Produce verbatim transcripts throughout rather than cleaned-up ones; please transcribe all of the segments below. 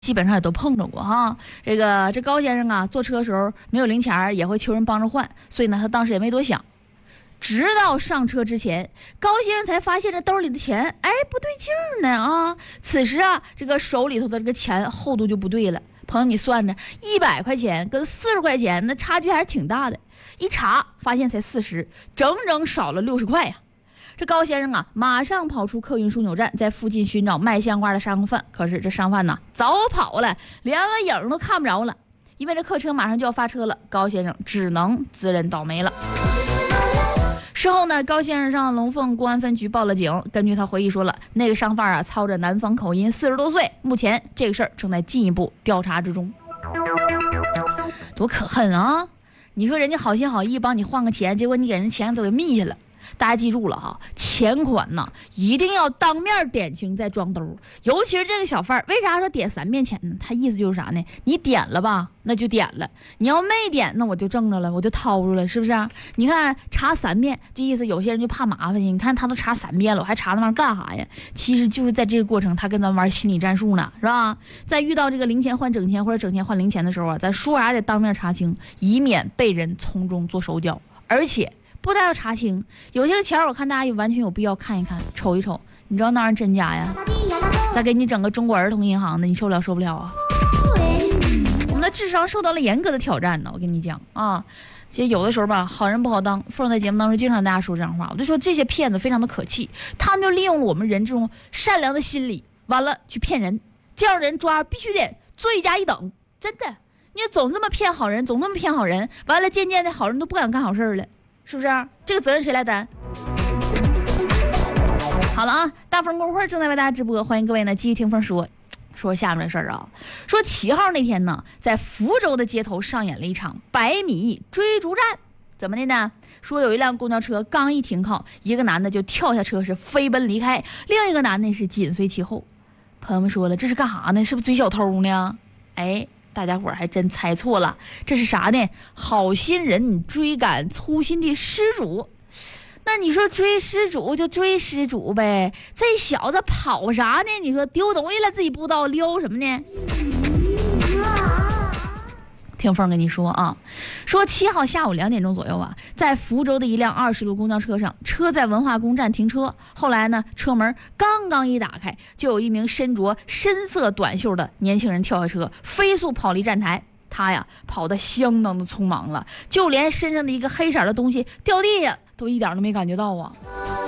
基本上也都碰着过哈。这个这高先生啊，坐车的时候没有零钱也会求人帮着换，所以呢，他当时也没多想。直到上车之前，高先生才发现这兜里的钱，哎，不对劲儿呢啊！此时啊，这个手里头的这个钱厚度就不对了。朋友，你算着，一百块钱跟四十块钱，那差距还是挺大的。一查发现才四十，整整少了六十块呀！这高先生啊，马上跑出客运枢纽站，在附近寻找卖香瓜的商贩。可是这商贩呢，早跑了，连个影都看不着了。因为这客车马上就要发车了，高先生只能自认倒霉了。事后呢，高先生上龙凤公安分局报了警。根据他回忆说了，那个商贩啊，操着南方口音，四十多岁。目前这个事儿正在进一步调查之中。多可恨啊！你说人家好心好意帮你换个钱，结果你给人钱都给密下了。大家记住了哈，钱款呢一定要当面点清再装兜。尤其是这个小贩，为啥说点三遍钱呢？他意思就是啥呢？你点了吧，那就点了；你要没点，那我就挣着了，我就掏着了，是不是？你看查三遍，这意思有些人就怕麻烦去。你看他都查三遍了，我还查那玩意儿干啥呀？其实就是在这个过程，他跟咱玩心理战术呢，是吧？在遇到这个零钱换整钱或者整钱换零钱的时候啊，咱说啥得当面查清，以免被人从中做手脚，而且。不但要查清，有些钱我看大家也完全有必要看一看、瞅一瞅，你知道那玩意儿真假呀？再给你整个中国儿童银行的，你受不了受不了啊！我们的智商受到了严格的挑战呢，我跟你讲啊。其实有的时候吧，好人不好当。凤在节目当中经常跟大家说这样话，我就说这些骗子非常的可气，他们就利用了我们人这种善良的心理，完了去骗人，这样人抓必须得罪加一等，真的。你总这么骗好人，总这么骗好人，完了渐渐的好人都不敢干好事了。是不是、啊、这个责任谁来担？好了啊，大风公会正在为大家直播，欢迎各位呢继续听风说。说下面的事儿啊，说七号那天呢，在福州的街头上演了一场百米追逐战。怎么的呢？说有一辆公交车刚一停靠，一个男的就跳下车是飞奔离开，另一个男的是紧随其后。朋友们说了，这是干啥呢？是不是追小偷呢？哎。大家伙儿还真猜错了，这是啥呢？好心人追赶粗心的失主。那你说追失主就追失主呗，这小子跑啥呢？你说丢东西了自己不知道，溜什么呢？听风跟你说啊，说七号下午两点钟左右啊，在福州的一辆二十路公交车上，车在文化宫站停车。后来呢，车门刚刚一打开，就有一名身着深色短袖的年轻人跳下车，飞速跑离站台。他呀，跑得相当的匆忙了，就连身上的一个黑色的东西掉地下都一点都没感觉到啊。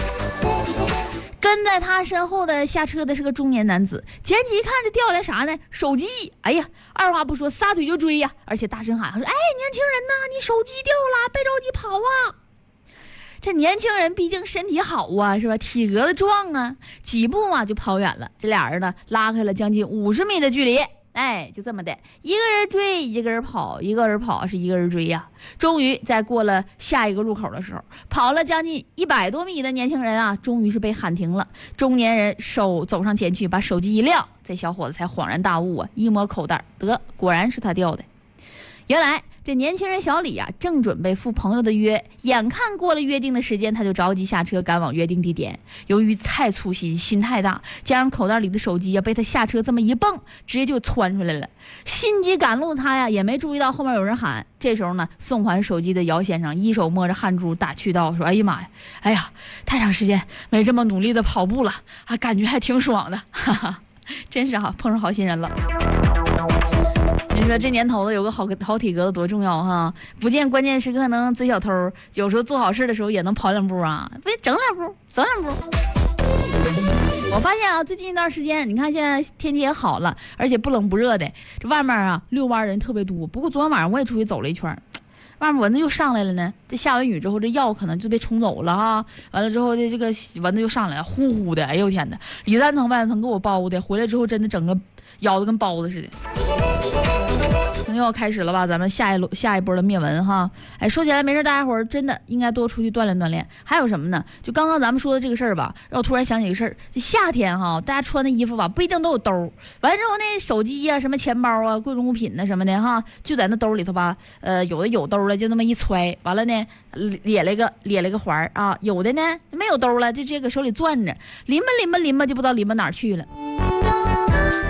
跟在他身后的下车的是个中年男子，捡起一看，这掉来啥呢？手机！哎呀，二话不说，撒腿就追呀，而且大声喊说：“哎，年轻人呐，你手机掉了，别着急跑啊！”这年轻人毕竟身体好啊，是吧？体格子壮啊，几步啊就跑远了。这俩人呢，拉开了将近五十米的距离。哎，就这么的，一个人追，一个人跑，一个人跑是一个人追呀、啊。终于在过了下一个路口的时候，跑了将近一百多米的年轻人啊，终于是被喊停了。中年人手走上前去，把手机一亮，这小伙子才恍然大悟啊！一摸口袋，得，果然是他掉的。原来这年轻人小李啊，正准备赴朋友的约，眼看过了约定的时间，他就着急下车赶往约定地点。由于太粗心，心太大，加上口袋里的手机啊，被他下车这么一蹦，直接就窜出来了。心急赶路的他呀，也没注意到后面有人喊。这时候呢，送还手机的姚先生一手摸着汗珠打趣道：“说，哎呀妈呀，哎呀，太长时间没这么努力的跑步了啊，感觉还挺爽的，哈哈，真是哈，碰上好心人了。”你说这年头子有个好好体格子多重要哈！不见关键时刻能追小偷，有时候做好事的时候也能跑两步啊，不整两步，走两步。我发现啊，最近一段时间，你看现在天气也好了，而且不冷不热的，这外面啊遛弯人特别多。不过昨天晚上我也出去走了一圈，外面蚊子又上来了呢。这下完雨之后，这药可能就被冲走了哈。完了之后，这这个蚊子又上来了，呼呼的，哎呦天哪，里三层外三层给我包的，回来之后真的整个咬的跟包子似的。又要开始了吧，咱们下一轮下一波的灭蚊哈。哎，说起来没事，大家伙儿真的应该多出去锻炼锻炼。还有什么呢？就刚刚咱们说的这个事儿吧，让我突然想起个事儿。这夏天哈，大家穿的衣服吧不一定都有兜儿，完之后那手机呀、啊、什么钱包啊、贵重物品呐、啊、什么的哈，就在那兜里头吧。呃，有的有兜了，就那么一揣，完了呢，咧了个咧了个环儿啊。有的呢没有兜了，就这个手里攥着，拎吧拎吧拎吧，就不知道拎吧哪儿去了。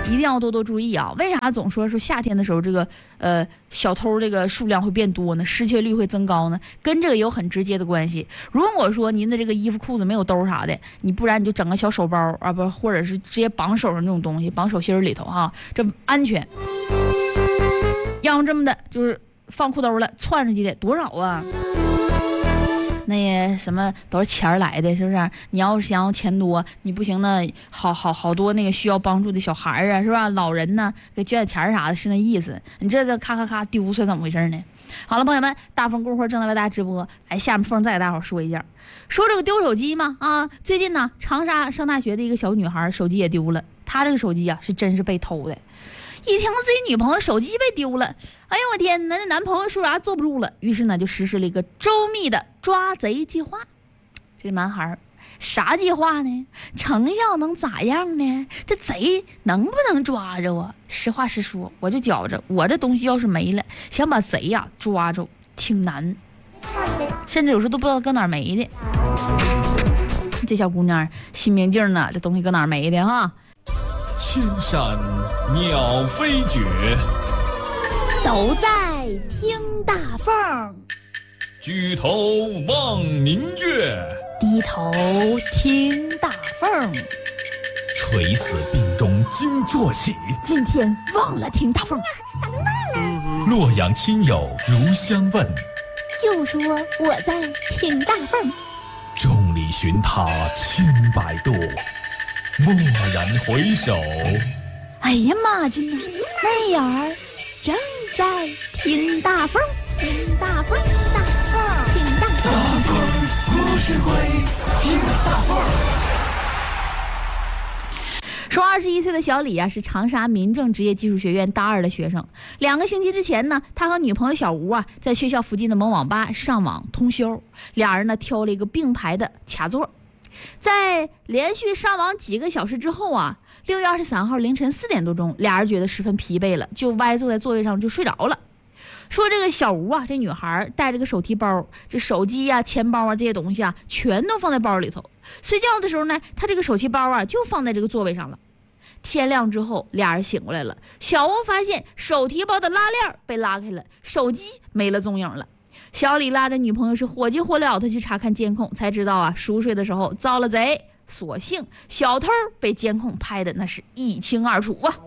一定要多多注意啊！为啥总说说夏天的时候这个呃小偷这个数量会变多呢？失窃率会增高呢？跟这个有很直接的关系。如果说您的这个衣服裤子没有兜啥的，你不然你就整个小手包啊，不或者是直接绑手上这种东西，绑手心里头哈，这安全。要么这么的，就是放裤兜了，窜出去的多少啊？那些什么都是钱来的，是不是？你要是想要钱多，你不行呢，好好好多那个需要帮助的小孩啊，是吧？老人呢，给捐点钱啥的，是那意思。你这这咔咔咔丢出来怎么回事呢？好了，朋友们，大风过会正在为大家直播。哎，下面风再给大伙儿说一下，说这个丢手机嘛啊，最近呢，长沙上大学的一个小女孩手机也丢了，她这个手机啊是真是被偷的。一听自己女朋友手机被丢了，哎呦我天哪，那男朋友说啥坐不住了，于是呢就实施了一个周密的抓贼计划。这个男孩啥计划呢？成效能咋样呢？这贼能不能抓着啊？实话实说，我就觉着我这东西要是没了，想把贼呀、啊、抓着挺难，甚至有时候都不知道搁哪儿没的。这小姑娘心明镜呢，这东西搁哪儿没的哈？ 千山鸟飞绝， 都在听大凤。 举头望明月， 低头听大凤。 垂死病中惊坐起， 今天忘了听大凤。 洛阳亲友如相问， 就说我在听大凤。 众里寻他千百度，蓦然回首， 哎呀妈亲呐，那眼儿正在听大凤，听大凤，大凤，听大凤。 大凤故事会，听大凤。 说二十一岁的小李啊，是长沙民政职业技术学院大二的学生。两个星期之前呢，他和女朋友小吴啊，在学校附近的某网吧上网通宵，俩人呢挑了一个并排的卡座。在连续上网几个小时之后啊，六月二十三号凌晨四点多钟，俩人觉得十分疲惫了，就歪坐在座位上就睡着了。说这个小吴啊，这女孩带着个手提包，这手机呀、啊、钱包啊这些东西啊，全都放在包里头。睡觉的时候呢，她这个手提包啊就放在这个座位上了。天亮之后，俩人醒过来了，小吴发现手提包的拉链被拉开了，手机没了踪影了。小李拉着女朋友是火急火燎的去查看监控，才知道啊，熟睡的时候遭了贼。所幸小偷被监控拍的那是一清二楚啊。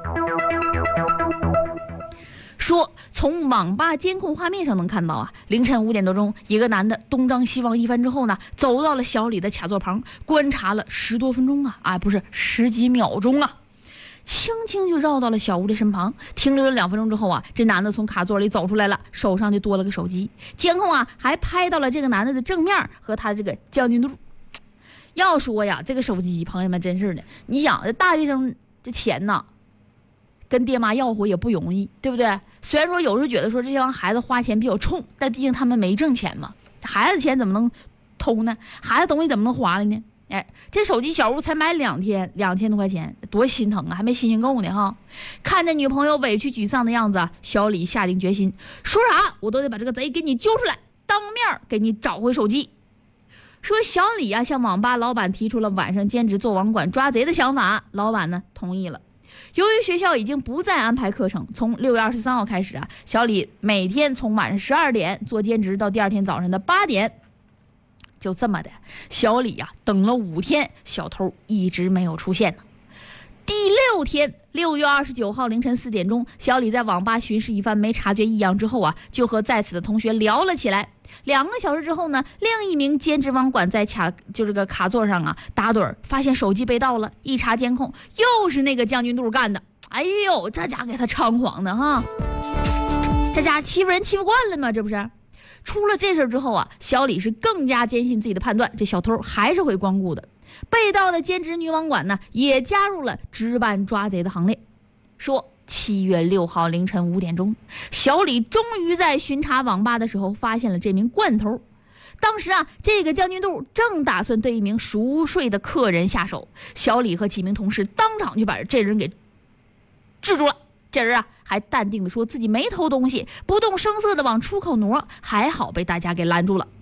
说从网吧监控画面上能看到啊，凌晨五点多钟，一个男的东张西望一番之后呢，走到了小李的卡座旁，观察了十多分钟啊，啊不是十几秒钟啊，轻轻就绕到了小吴的身旁，停留了两分钟之后啊，这男的从卡座里走出来了，手上就多了个手机，监控啊还拍到了这个男的的正面和他这个将军肚。要说呀，这个手机朋友们真是的，你想这大学生这钱呐，跟爹妈要回也不容易，对不对？虽然说有时候觉得说这帮孩子花钱比较冲，但毕竟他们没挣钱嘛，孩子钱怎么能偷呢？孩子东西怎么能花了呢？哎，这手机小吴才买两天，两千多块钱，多心疼啊，还没新鲜够呢哈！看着女朋友委屈沮丧的样子，小李下定决心，说啥我都得把这个贼给你揪出来，当面给你找回手机。说小李啊，向网吧老板提出了晚上兼职做网管抓贼的想法，老板呢同意了。由于学校已经不再安排课程，从六月二十三号开始啊，小李每天从晚上十二点做兼职到第二天早上的八点。就这么的，小李呀、啊、等了五天，小偷一直没有出现呢。第六天，六月二十九号凌晨四点钟，小李在网吧巡视一番，没察觉异样之后啊，就和在此的同学聊了起来。两个小时之后呢，另一名兼职网管在卡就这个卡座上啊打盹，发现手机被盗了，一查监控，又是那个将军肚干的。哎呦，这家给他猖狂的哈，这家欺负人欺负惯了嘛，这不是？出了这事之后啊，小李是更加坚信自己的判断，这小偷还是会光顾的。被盗的兼职女网管呢，也加入了值班抓贼的行列。说七月六号凌晨五点钟，小李终于在巡查网吧的时候发现了这名惯偷。当时啊，这个将军肚正打算对一名熟睡的客人下手，小李和几名同事当场就把这人给制住了。这人啊还淡定的说自己没偷东西，不动声色的往出口挪，还好被大家给拦住了。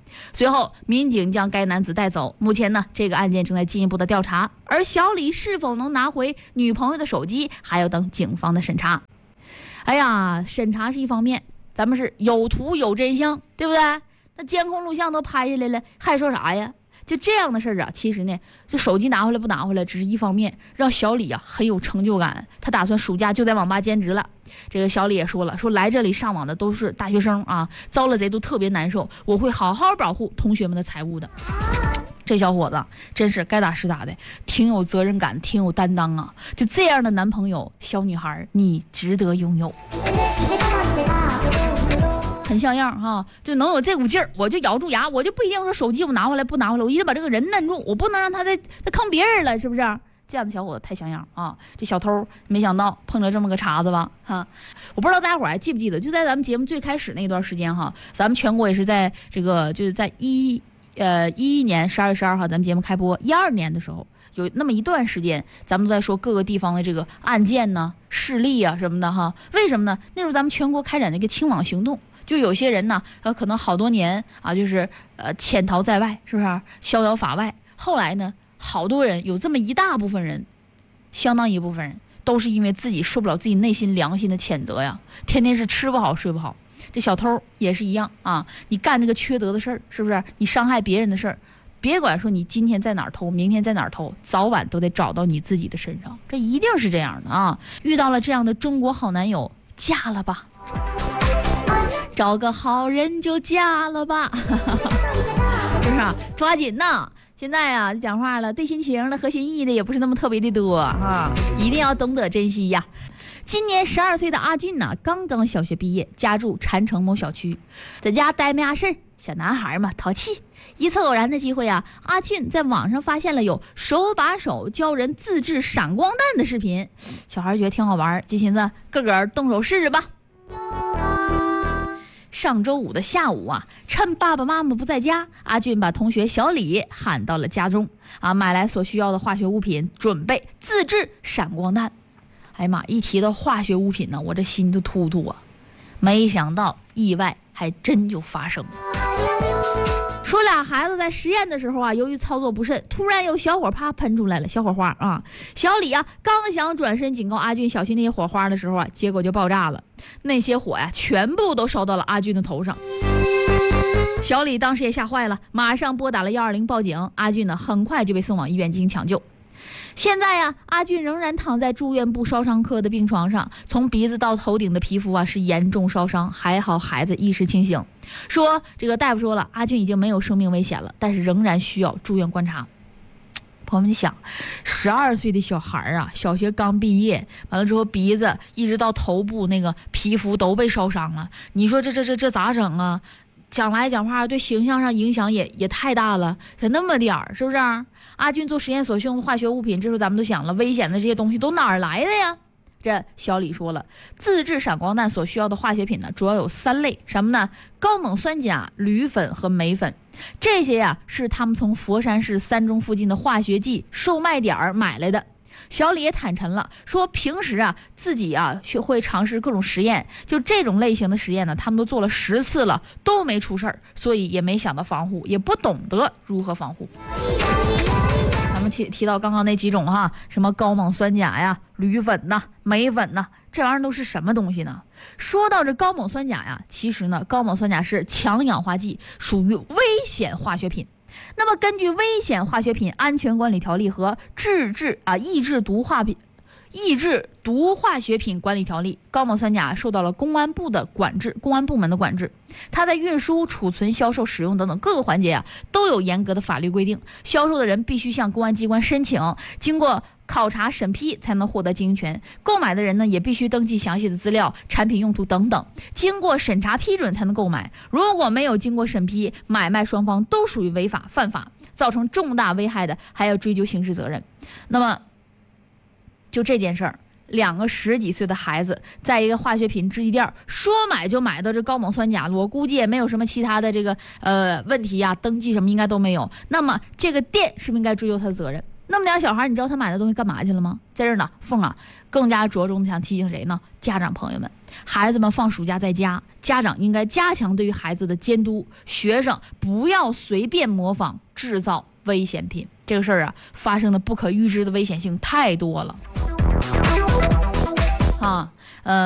随后，民警将该男子带走。目前呢，这个案件正在进一步的调查，而小李是否能拿回女朋友的手机，还要等警方的审查。哎呀，审查是一方面，咱们是有图有真相，对不对？那监控录像都拍下来了，还说啥呀？就这样的事儿啊，其实呢，这手机拿回来不拿回来，只是一方面，让小李啊很有成就感。他打算暑假就在网吧兼职了。这个小李也说了，说来这里上网的都是大学生啊，遭了贼都特别难受，我会好好保护同学们的财物的。这小伙子真是该咋是咋的，挺有责任感，挺有担当啊！就这样的男朋友，小女孩你值得拥有。很像样哈，就能有这股劲儿，我就咬住牙，我就不一定说手机我拿回来不拿回来，我一定把这个人摁住，我不能让他再再坑别人了，是不是？这样的小伙子太像样啊！这小偷没想到碰着这么个茬子吧？哈，我不知道大家伙还记不记得，就在咱们节目最开始那段时间哈，咱们全国也是在这个就是在一呃一一年十二月十二号咱们节目开播，一二年的时候有那么一段时间，咱们都在说各个地方的这个案件呢、事例啊什么的哈。为什么呢？那时候咱们全国开展这个清网行动。就有些人呢，呃，可能好多年啊，就是呃潜逃在外，是不是逍遥法外？后来呢，好多人有这么一大部分人，相当一部分人都是因为自己受不了自己内心良心的谴责呀，天天是吃不好睡不好。这小偷也是一样啊，你干这个缺德的事儿，是不是？你伤害别人的事儿，别管说你今天在哪儿偷，明天在哪儿偷，早晚都得找到你自己的身上，这一定是这样的啊！遇到了这样的中国好男友，嫁了吧。找个好人就嫁了吧，是不是啊？抓紧呐！现在啊，讲话了，对心情的和心意的也不是那么特别的多啊，一定要懂得珍惜呀。今年十二岁的阿俊呢，刚刚小学毕业，家住禅城某小区，在家待没啥事儿，小男孩嘛，淘气。一次偶然的机会啊，阿俊在网上发现了有手把手教人自制闪光弹的视频，小孩觉得挺好玩，就寻思个个动手试试吧。上周五的下午啊，趁爸爸妈妈不在家，阿俊把同学小李喊到了家中啊，买来所需要的化学物品，准备自制闪光弹。哎呀妈，一提到化学物品呢，我这心都突突啊！没想到意外还真就发生了。说俩孩子在实验的时候啊，由于操作不慎，突然有小火啪喷出来了，小火花啊！小李啊，刚想转身警告阿俊小心那些火花的时候啊，结果就爆炸了。那些火呀，全部都烧到了阿俊的头上。小李当时也吓坏了，马上拨打了一二零报警。阿俊呢，很快就被送往医院进行抢救。现在呀，阿俊仍然躺在住院部烧伤科的病床上，从鼻子到头顶的皮肤啊是严重烧伤，还好孩子意识清醒。说这个大夫说了，阿俊已经没有生命危险了，但是仍然需要住院观察。朋友们，你想，十二岁的小孩啊，小学刚毕业，完了之后鼻子一直到头部那个皮肤都被烧伤了，你说这这这这咋整啊？讲来讲话对形象上影响也也太大了，才那么点儿，是不是？阿俊做实验所用的化学物品，这时候咱们都想了，危险的这些东西都哪儿来的呀？这小李说了，自制闪光弹所需要的化学品呢，主要有三类，什么呢？高锰酸钾、铝粉和镁粉。这些呀、啊、是他们从佛山市三中附近的化学剂售卖点儿买来的。小李也坦诚了，说平时啊自己啊学会尝试各种实验，就这种类型的实验呢，他们都做了十次了，都没出事儿，所以也没想到防护，也不懂得如何防护。咱们提提到刚刚那几种哈，什么高锰酸钾呀、铝粉呐、镁粉呐，这玩意儿都是什么东西呢？说到这高锰酸钾呀，其实呢，高锰酸钾是强氧化剂，属于危险化学品。那么根据危险化学品安全管理条例和制制啊抑制毒化品抑制毒化学品管理条例，高锰酸钾受到了公安部的管制，公安部门的管制。它在运输、储存、销售、使用等等各个环节啊，都有严格的法律规定。销售的人必须向公安机关申请，经过考察审批才能获得经营权。购买的人呢，也必须登记详细的资料、产品用途等等，经过审查批准才能购买。如果没有经过审批，买卖双方都属于违法犯法，造成重大危害的，还要追究刑事责任。那么就这件事儿，两个十几岁的孩子在一个化学品制剂店说买就买到这高锰酸钾，我估计也没有什么其他的这个呃问题呀、啊，登记什么应该都没有。那么这个店是不是应该追究他的责任？ 那么点小孩，你知道他买的东西干嘛去了吗？在这儿呢，凤啊更加着重的想提醒谁呢？家长朋友们，孩子们放暑假在家，家长应该加强对于孩子的监督，学生不要随便模仿制造危险品。这个事儿啊，发生的不可预知的危险性太多了啊。呃